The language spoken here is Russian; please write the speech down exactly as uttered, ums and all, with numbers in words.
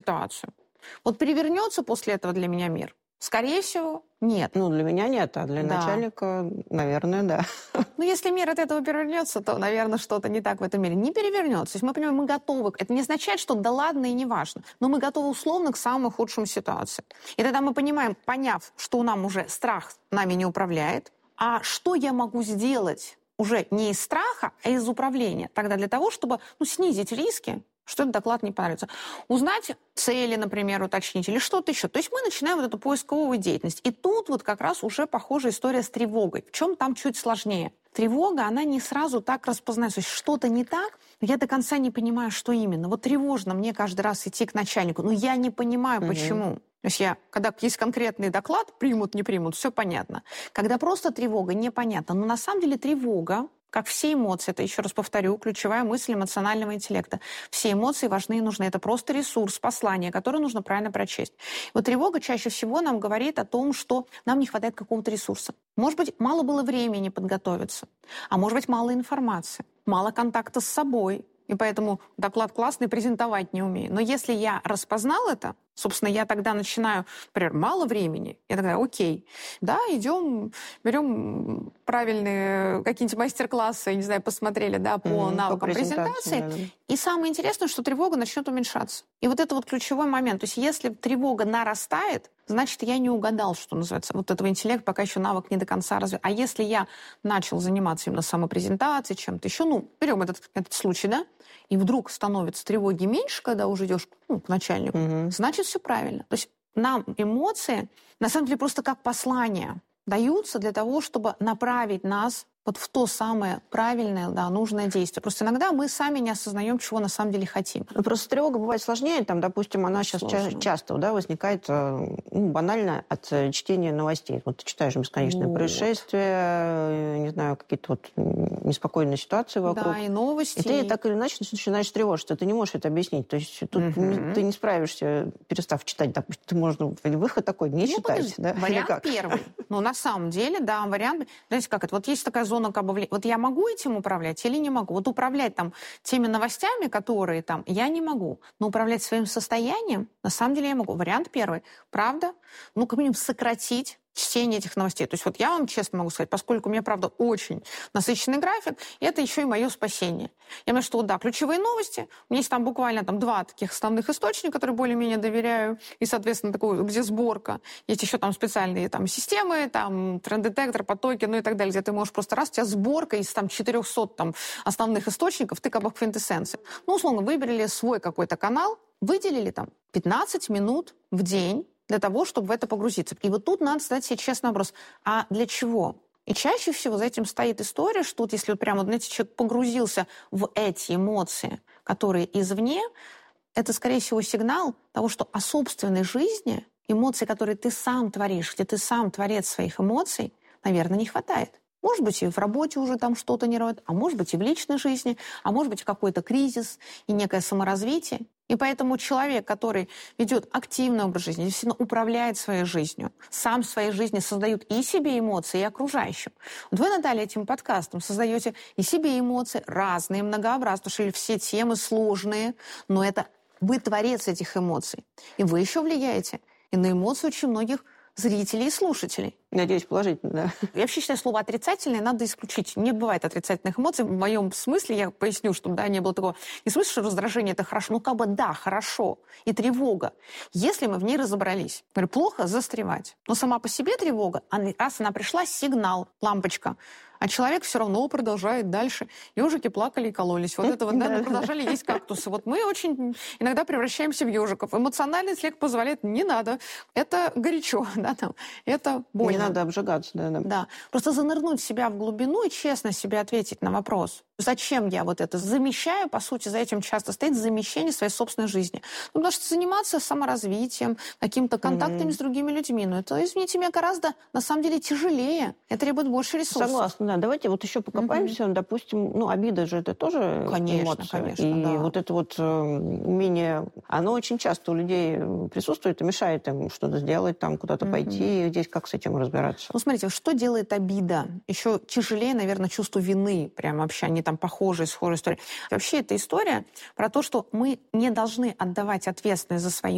ситуацию. Вот перевернется после этого для меня мир? Скорее всего, нет. Ну, для меня нет, а для Да. начальника, наверное, да. Ну, если мир от этого перевернется, то, наверное, что-то не так в этом мире. Не перевернется. То есть мы понимаем, мы готовы. Это не означает, что да ладно и не важно. Но мы готовы условно к самым худшим ситуациям. И тогда мы понимаем, поняв, что нам уже страх нами не управляет, а что я могу сделать уже не из страха, а из управления. Тогда для того, чтобы ну, снизить риски, что этот доклад не понравится. Узнать цели, например, уточнить или что-то еще. То есть мы начинаем вот эту поисковую деятельность. И тут вот как раз уже похожая история с тревогой. В чем там чуть сложнее? Тревога, она не сразу так распознается. То есть что-то не так, но я до конца не понимаю, что именно. Вот тревожно мне каждый раз идти к начальнику, но я не понимаю, угу. почему. То есть я, когда есть конкретный доклад, примут, не примут, все понятно. Когда просто тревога, непонятно. Но на самом деле тревога, как все эмоции, это, еще раз повторю, ключевая мысль эмоционального интеллекта. Все эмоции важны и нужны. Это просто ресурс, послание, которое нужно правильно прочесть. Вот тревога чаще всего нам говорит о том, что нам не хватает какого-то ресурса. Может быть, мало было времени подготовиться, а может быть, мало информации, мало контакта с собой. И поэтому доклад классный, презентовать не умею. Но если я распознал это, собственно, я тогда начинаю, например, мало времени, я тогда, окей, да, идем, берем правильные какие-нибудь мастер-классы, не знаю, посмотрели, да, по mm, навыкам по презентации. Да, да. И самое интересное, что тревога начнет уменьшаться. И вот это вот ключевой момент. То есть если тревога нарастает, значит, я не угадал, что называется, вот этого интеллекта, пока еще навык не до конца развит. А если я начал заниматься именно самопрезентацией, чем-то еще, ну, берем этот, этот случай, да, и вдруг становится тревоги меньше, когда уже идешь ну, к начальнику, mm-hmm. значит, все правильно. То есть нам эмоции, на самом деле, просто как послание даются для того, чтобы направить нас вот в то самое правильное, да, нужное действие. Просто иногда мы сами не осознаем, чего на самом деле хотим. Ну, просто тревога бывает сложнее. Там, допустим, она сейчас ча- часто да, возникает ну, банально от чтения новостей. Вот ты читаешь бесконечные вот. происшествия, не знаю, какие-то вот неспокойные ситуации вокруг. Да, и новости. И ты так или иначе начинаешь тревожиться. Ты не можешь это объяснить. То есть тут угу. ты не справишься, перестав читать. Допустим, ты можно выход такой не ну, читать. Да? Вариант первый. Но на самом деле, да, вариант... Знаете, как это? Вот есть такая зона вот я могу этим управлять или не могу? Вот управлять там теми новостями, которые там, я не могу. Но управлять своим состоянием, на самом деле я могу. Вариант первый. Правда? Ну, как минимум сократить чтение этих новостей. То есть вот я вам честно могу сказать, поскольку у меня, правда, очень насыщенный график, это еще и мое спасение. Я понимаю, что вот, да, ключевые новости, у меня есть там буквально там два таких основных источника, которые более-менее доверяю, и, соответственно, такую, где сборка. Есть еще там специальные там системы, там тренд-детектор, потоки, ну и так далее, где ты можешь просто раз, у тебя сборка из там четырехсот там основных источников, ты как бы в квинтэссенции. Ну, условно, выбрали свой какой-то канал, выделили там пятнадцать минут в день для того, чтобы в это погрузиться. И вот тут надо задать себе честный вопрос, а для чего? И чаще всего за этим стоит история, что вот если вот прямо, знаете, человек погрузился в эти эмоции, которые извне, это, скорее всего, сигнал того, что о собственной жизни, эмоции, которые ты сам творишь, где ты сам творец своих эмоций, наверное, не хватает. Может быть, и в работе уже там что-то не роет, а может быть, и в личной жизни, а может быть, какой-то кризис и некое саморазвитие. И поэтому человек, который ведет активный образ жизни, действительно управляет своей жизнью, сам в своей жизни создает и себе эмоции, и окружающим. Вот вы, Наталья, этим подкастом создаете и себе эмоции разные, многообразные, потому что все темы сложные, но это вы творец этих эмоций. И вы еще влияете и на эмоции очень многих зрителей и слушателей. Надеюсь, положительно, да. Я вообще считаю, слово «отрицательное» надо исключить. Не бывает отрицательных эмоций. В моем смысле, я поясню, чтобы да, не было такого... Не смысл, что раздражение – это хорошо. Ну, как бы да, хорошо. И тревога. Если мы в ней разобрались. Говорю, плохо застревать. Но сама по себе тревога, раз она пришла, сигнал, лампочка. А человек все равно продолжает дальше. Ежики плакали и кололись. Вот это вот, да, мы продолжали есть кактусы. Вот мы очень иногда превращаемся в ежиков. Эмоциональный интеллект позволяет, не надо. Это горячо, да, там. Это больно. Не надо обжигаться, да, да. Да. Просто занырнуть себя в глубину и честно себе ответить на вопрос. Зачем я вот это замещаю? По сути, за этим часто стоит замещение своей собственной жизни. Ну, потому что заниматься саморазвитием, какими-то контактами mm-hmm. с другими людьми, ну, это, извините меня, гораздо, на самом деле, тяжелее. Это требует больше ресурсов. Согласна, да. Давайте вот еще покопаемся. Mm-hmm. Допустим, ну, обида же это тоже конечно, эмоция. Конечно, и да. вот это вот умение, оно очень часто у людей присутствует и мешает им что-то сделать, там, куда-то mm-hmm. пойти. Здесь как с этим разбираться? Ну, смотрите, что делает обида? Еще тяжелее, наверное, чувство вины. Прям вообще, они там похожие, схожие истории. Вообще, эта история про то, что мы не должны отдавать ответственность за свои